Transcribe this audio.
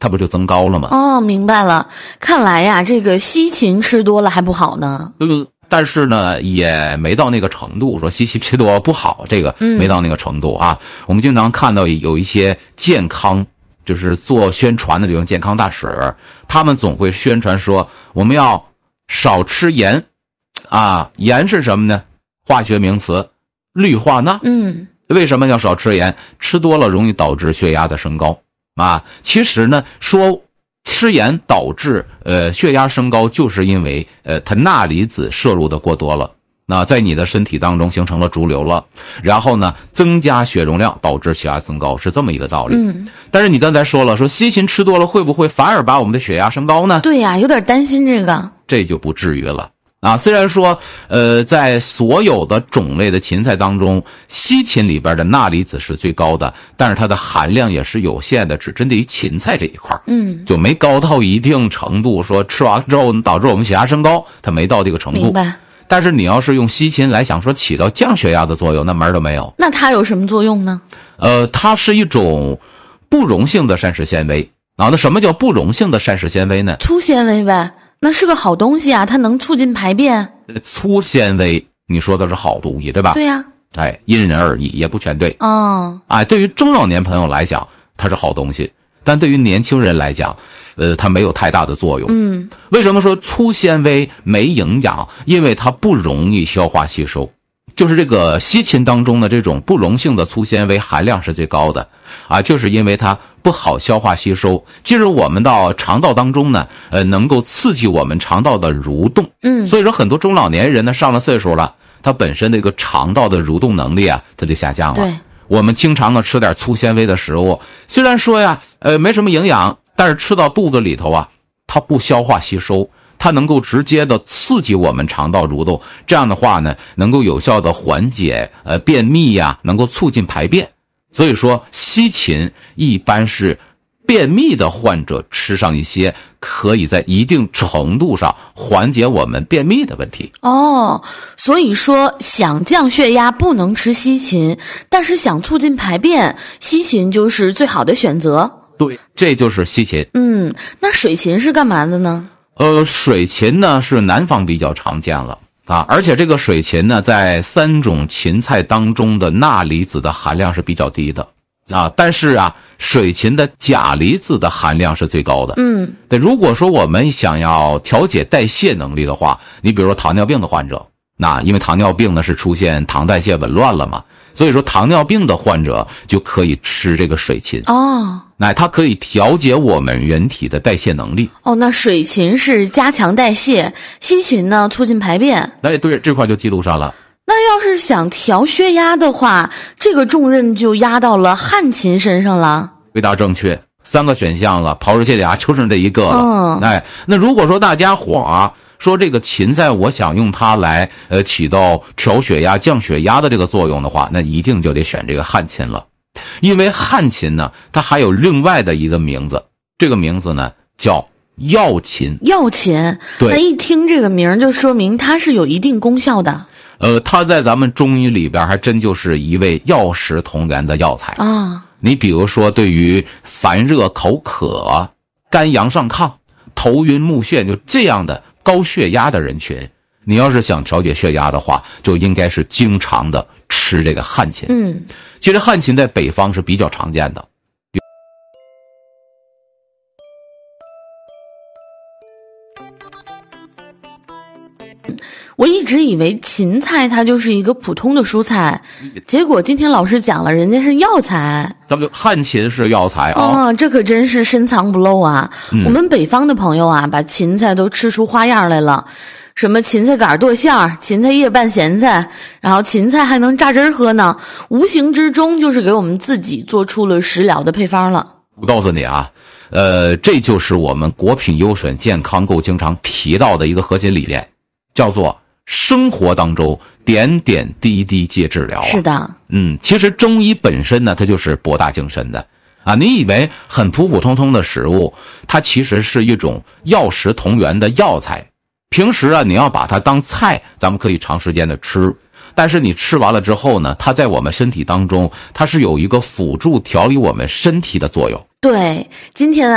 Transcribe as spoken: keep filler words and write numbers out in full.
它不就增高了吗？ 哦，明白了。看来呀，这个西芹吃多了还不好呢。 呃，但是呢，也没到那个程度，说西芹吃多不好，这个没到那个程度啊。嗯、我们经常看到有一些健康，就是做宣传的这种健康大使，他们总会宣传说我们要少吃盐，啊，盐是什么呢？化学名词，氯化钠。 嗯。 为什么要少吃盐？吃多了容易导致血压的升高啊。其实呢，说吃盐导致呃血压升高，就是因为呃它钠离子摄入的过多了，那在你的身体当中形成了潴留了，然后呢增加血容量，导致血压增高，是这么一个道理。 嗯。 但是你刚才说了，说西芹吃多了会不会反而把我们的血压升高呢？ 对呀，有点担心这个。 这就不至于了。啊，虽然说，呃，在所有的种类的芹菜当中，西芹里边的钠离子是最高的，但是它的含量也是有限的，只针对于芹菜这一块， 嗯， 就没高到一定程度，说吃完之后导致我们血压升高，它没到这个程度。 明白。但是你要是用西芹来想说起到降血压的作用，那门儿都没有。 那它有什么作用呢？ 呃，它是一种不溶性的膳食纤维啊。那什么叫不溶性的膳食纤维呢？ 粗纤维呗。那是个好东西啊，它能促进排便。 粗纤维，你说的是好东西，对吧？ 对呀、 啊。哎，因人而异，也不全对。 哦。 哎，对于中老年朋友来讲，它是好东西，但对于年轻人来讲，呃，它没有太大的作用。 嗯。 为什么说粗纤维没营养？因为它不容易消化吸收。就是这个西芹当中的这种不溶性的粗纤维含量是最高的啊，就是因为它不好消化吸收，进入我们到肠道当中呢，呃，能够刺激我们肠道的蠕动。 嗯， 所以说很多中老年人呢，上了岁数了，他本身这个肠道的蠕动能力啊，它就下降了。 对， 我们经常呢吃点粗纤维的食物，虽然说呀，呃，没什么营养，但是吃到肚子里头啊，它不消化吸收。它能够直接的刺激我们肠道蠕动，这样的话呢，能够有效的缓解呃便秘呀、啊，能够促进排便。所以说，西芹一般是便秘的患者吃上一些，可以在一定程度上缓解我们便秘的问题。 哦，所以说想降血压不能吃西芹，但是想促进排便，西芹就是最好的选择。 对，这就是西芹。 嗯，那水芹是干嘛的呢？ 呃，水芹呢是南方比较常见了啊，而且这个水芹呢，在三种芹菜当中的钠离子的含量是比较低的啊，但是啊，水芹的钾离子的含量是最高的。 嗯， 对，如果说我们想要调节代谢能力的话，你比如说糖尿病的患者，那因为糖尿病呢是出现糖代谢紊乱了嘛，所以说糖尿病的患者就可以吃这个水芹。 哦。 那它可以调节我们人体的代谢能力。 哦，那水芹是加强代谢，西芹呢促进排便。 哎，对，这块就记录上了。 那要是想调血压的话，这个重任就压到了旱芹身上了。 回答正确，三个选项了，刨出去俩就剩这一个了。 嗯， 哎，那如果说大家伙啊说这个芹菜，我想用它来呃起到调血压、降血压的这个作用的话，那一定就得选这个旱芹了。因为旱芹呢，它还有另外的一个名字，这个名字呢叫药芹。 药芹， 对， 那一听这个名就说明它是有一定功效的。 呃，它在咱们中医里边还真就是一味药食同源的药材啊。 你比如说，对于烦热、口渴、肝阳上亢、头晕目眩，就这样的高血压的人群，你要是想调节血压的话，就应该是经常的吃这个旱芹。 嗯。 其实旱芹在北方是比较常见的。 我一直以为芹菜它就是一个普通的蔬菜，结果今天老师讲了，人家是药材。 咱们旱芹是药材啊、 哦，这可真是深藏不露啊、嗯！我们北方的朋友啊，把芹菜都吃出花样来了。什么芹菜杆剁馅儿，芹菜叶拌咸菜，然后芹菜还能榨汁喝呢，无形之中就是给我们自己做出了食疗的配方了。 我告诉你啊，呃，这就是我们国品优选健康购经常提到的一个核心理念，叫做生活当中点点滴滴皆治疗、啊。 是的， 嗯，其实中医本身呢，它就是博大精深的啊。你以为很普普通通的食物，它其实是一种药食同源的药材。平时啊，你要把它当菜，咱们可以长时间的吃，但是你吃完了之后呢，它在我们身体当中，它是有一个辅助调理我们身体的作用。 对，今天